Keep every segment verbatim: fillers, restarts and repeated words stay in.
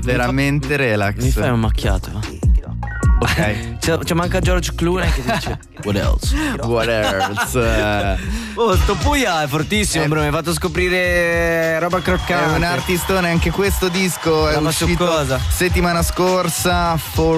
veramente mi fa, relax. Mi fai un macchiato. Ok. C'è, c'è manca George Clooney che dice what else? What else? Oh, sto Puya è fortissimo, Eh, bro. Mi hai fatto scoprire roba croccante. È un artistone, anche questo disco è Roba uscito succosa. settimana scorsa.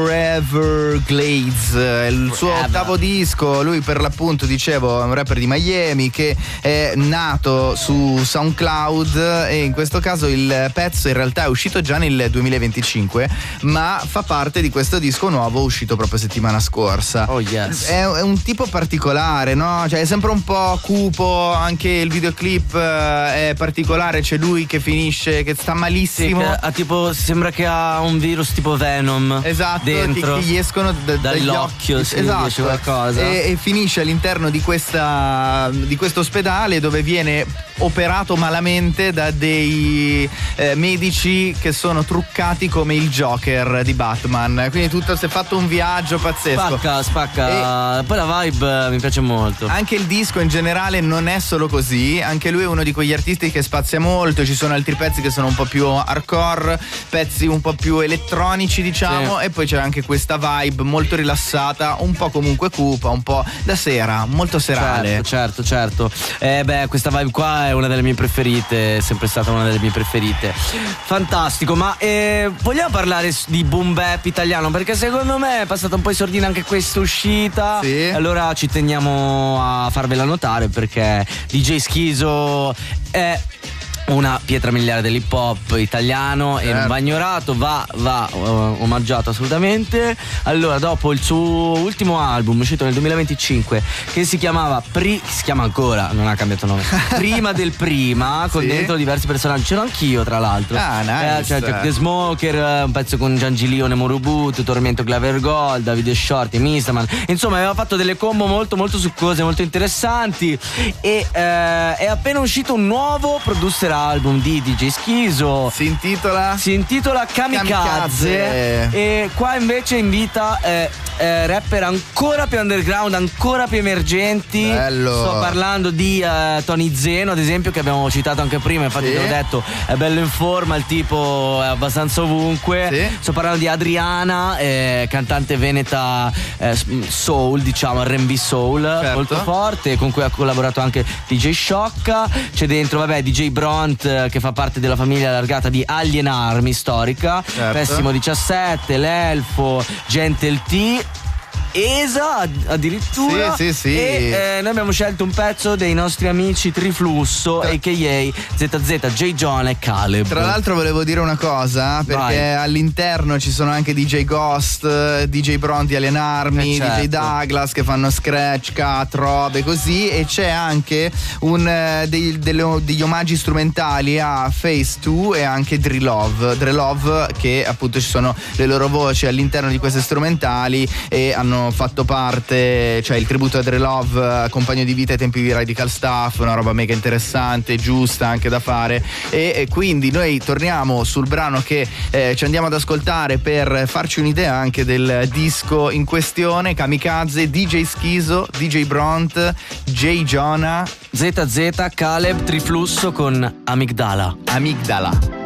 Forever Glades, è il suo Forever. ottavo disco. Lui, per l'appunto, dicevo, è un rapper di Miami che è nato su SoundCloud, e in questo caso il pezzo in realtà è uscito già nel duemilaventicinque, ma fa parte di questo disco nuovo uscito proprio settimana scorsa. Oh yes. È, è un tipo particolare, no? Cioè è sempre un po' cupo, anche il videoclip eh, è particolare, c'è lui che finisce, che sta Sì, malissimo. che ha tipo, sembra che ha un virus tipo Venom. Esatto, dentro. che, che gli escono d- Dall'occhio, dagli occhi. sì, Esatto. esce qualcosa. E, e finisce all'interno di questa di questo ospedale, dove viene operato malamente da dei eh, medici che sono truccati come il Joker di Batman. Quindi tutto si è fatto un viaggio pazzesco. Spacca, spacca. Poi la vibe mi piace molto. Anche il disco in generale non è solo così, anche lui è uno di quegli artisti che spazia molto, ci sono altri pezzi che sono un po' più hardcore, pezzi un po' più elettronici, diciamo, Sì. e poi c'è anche questa vibe molto rilassata, un po' comunque cupa, un po' da sera, molto serale. Certo, certo, certo. Eh beh, questa vibe qua è una delle mie preferite, è sempre stata una delle mie preferite. Fantastico, ma eh, vogliamo parlare s- di boom bap italiano? Perché secondo me è passata un po' in sordina anche questa uscita. Sì. Allora ci teniamo a farvela notare, perché D J Schizo è una pietra miliare dell'hip hop italiano e non va ignorato, va, va uh, omaggiato assolutamente. Allora, dopo il suo ultimo album uscito nel duemilaventicinque, che si chiamava Pri- si chiama ancora, non ha cambiato nome, Prima del Prima, con Sì. dentro diversi personaggi, c'ero anch'io tra l'altro. Ah, nice. Eh, c'è Jack the Smoker, un pezzo con Giangilione, Morubut, Tormento Claver Gold, Davide Shorty, Mistaman. Insomma, aveva fatto delle combo molto molto succose, molto interessanti. E eh, è appena uscito un nuovo producer album di D J Schizo. Si intitola? Si intitola Kamikaze, Kamikaze. e qua invece invita eh, eh, rapper ancora più underground, ancora più emergenti. Bello. Sto parlando di eh, Tony Zeno, ad esempio, che abbiamo citato anche prima, infatti Sì. te l'ho detto, è bello in forma, il tipo è abbastanza ovunque. Sì. Sto parlando di Adriana, eh, cantante veneta eh, soul, diciamo R and B soul, Certo. molto forte, con cui ha collaborato anche D J Sciocca. C'è dentro, vabbè, D J Bront, eh, che fa parte della famiglia allargata di Alien Army storica, Certo. Pessimo diciassette, L'Elfo, Gentle T, Esa addirittura. Sì, sì, sì. E eh, noi abbiamo scelto un pezzo dei nostri amici Triflusso, Tra- a k a. Z Z, J. John e Caleb. Tra l'altro volevo dire una cosa, perché Vai. all'interno ci sono anche D J Ghost, D J Bronti, Alien Army, Eh, certo. D J Douglas che fanno scratch, cut, robe così, e c'è anche un, eh, dei- delle- degli omaggi strumentali a Phase due e anche Drillove. Drillove, che appunto ci sono le loro voci all'interno di queste strumentali e hanno fatto parte, cioè il tributo a Drillove, compagno di vita ai tempi di Radical Stuff, una roba mega interessante, giusta anche da fare, e, e quindi noi torniamo sul brano che eh, ci andiamo ad ascoltare per farci un'idea anche del disco in questione, Kamikaze, D J Schizo, D J Bront, J. Jonah, Z Z, Caleb, Triflusso con Amigdala. Amigdala.